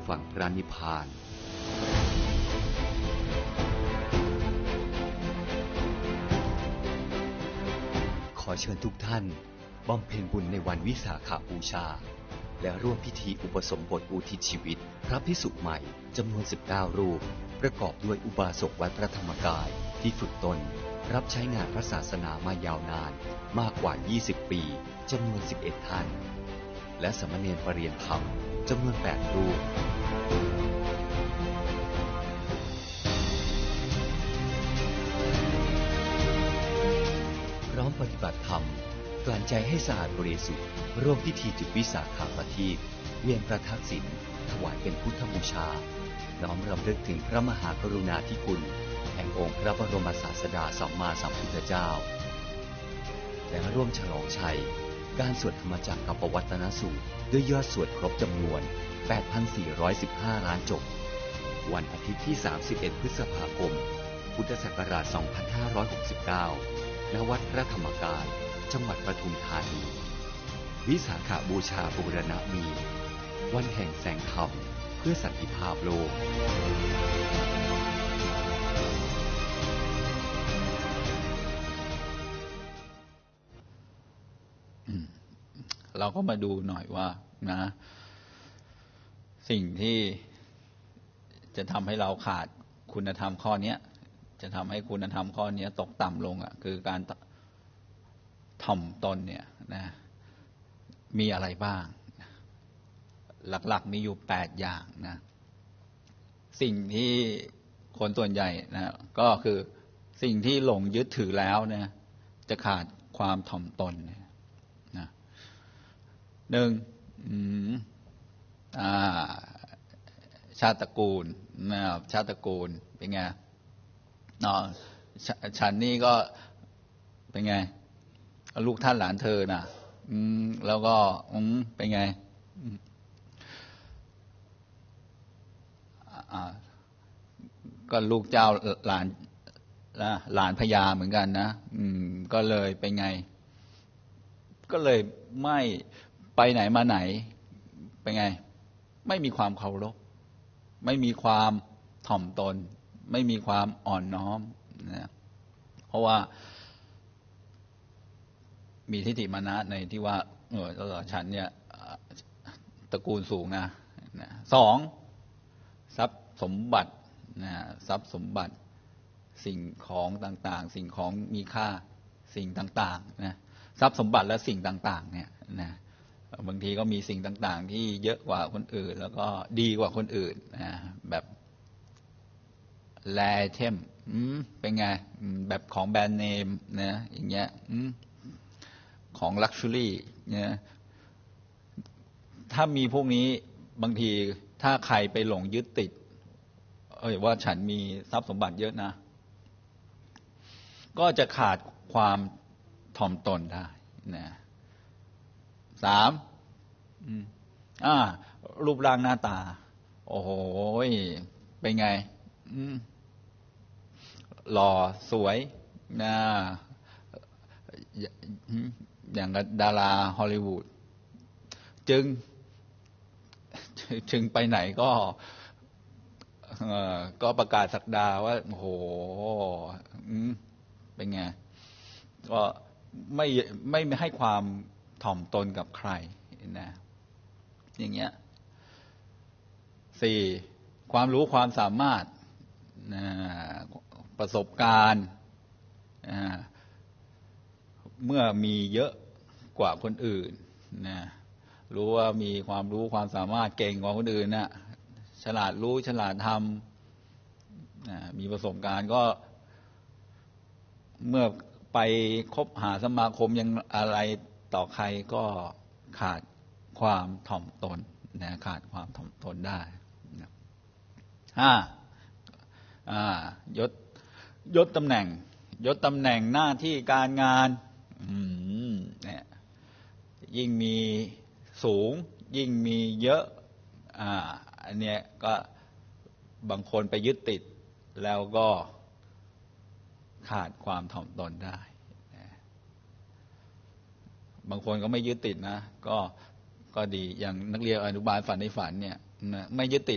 ฝั่งพระนิพพานขอเชิญทุกท่านบำเพ็ญบุญในวันวิสาขบูชาและร่วมพิธีอุปสมบทอุทิศชีวิตพระภิกษุใหม่จำนวน19รูปประกอบด้วยอุบาสกวัดพระธรรมกายที่ฝึกตนรับใช้งานพระศาสนามายาวนานมากกว่า20ปีจำนวน11ท่านและสามเณรปรริยนธรรมจำนวน8รูปพร้อมปฏิบัติธรรมกลั่นใจให้สะอาดบริสุทธิ์ร่วมพิธีจุดวิสาขประทีปเวียนประทักษิณถวายเป็นพุทธบูชาน้อมรำลึกถึงพระมหากรุณาธิคุณแห่งองค์พระบรมศาสดาสัมมาสัมพุทธเจ้าและร่วมฉลองชัยการสวดธรรมจักรกับปวัตตนสูตรด้วยยอดสวดครบจำนวน 8,415 ล้านจบวันอาทิตย์ที่ 31 พฤษภาคม พุทธศักราช 2569 ณ วัดพระธรรมกาย จังหวัดปทุมธานี วิสาขบูชาบูรณมี วันแห่งแสงธรรมเพื่อสันติภาพโลกเราก็มาดูหน่อยว่านะสิ่งที่จะทำให้เราขาดคุณธรรมข้อนี้จะทำให้คุณธรรมข้อนี้ตกต่ำลงคือการถ่อมตนเนี่ยนะมีอะไรบ้างหลักๆมีอยู่8อย่างนะสิ่งที่คนส่วนใหญ่นะก็คือสิ่งที่หลงยึดถือแล้วเนี่ยจะขาดความถ่อมตนนะหนึ่งชาติตระกูลนะชาติตระกูลเป็นไงฉันนี่ก็เป็นไงลูกท่านหลานเธอนะแล้วก็เป็นไงก็ลูกเจ้าหลานพญาเหมือนกันนะก็เลยเป็นไงก็เลยไม่ไปไหนมาไหนเป็นไงไม่มีความเคารพไม่มีความถ่อมตนไม่มีความอ่อนน้อมนะเพราะว่ามีทิฏฐิมานะในที่ว่าฉันเนี่ยตระกูลสูงนะสองทรัพย์สมบัตินะทรัพย์สมบัติสิ่งของต่างๆสิ่งของมีค่าสิ่งต่างๆนะทรัพย์สมบัติและสิ่งต่างๆเนี่ยนะบางทีก็มีสิ่งต่างๆที่เยอะกว่าคนอื่นแล้วก็ดีกว่าคนอื่นนะแบบแลเทมเป็นไงแบบของแบรนด์เนมนะอย่างเงี้ยของลักชัวรี่เนี่ยถ้ามีพวกนี้บางทีถ้าใครไปหลงยึดติดว่าฉันมีทรัพย์สมบัติเยอะนะก็จะขาดความถ่อมตนได้นะสามรูปร่างหน้าตาโอ้โหเป็นไงหล่อสวยนะอย่างกับดาราฮอลลีวูดจึงไปไหนก็ประกาศศักดาว่าโอ้โหเป็นไงก็ไม่ให้ความถ่อมตนกับใครนะอย่างเงี้ยสี่ความรู้ความสามารถนะประสบการณ์เมื่อมีเยอะกว่าคนอื่นนะรู้ว่ามีความรู้ความสามารถเก่งกว่าคนอื่นนะฉลาดรู้ฉลาดทำมีประสบการณ์ก็เมื่อไปคบหาสมาคมยังอะไรต่อใครก็ขาดความถ่อมตนนะขาดความถ่อมตนได้ห้ายศตำแหน่งหน้าที่การงานเนี่ยยิ่งมีสูงยิ่งมีเยอะอันเนี้ยก็บางคนไปยึดติดแล้วก็ขาดความถ่อมตนได้บางคนก็ไม่ยึดติดนะก็ดีอย่างนักเรียนอนุบาลฝันในฝันเนี่ยไม่ยึดติด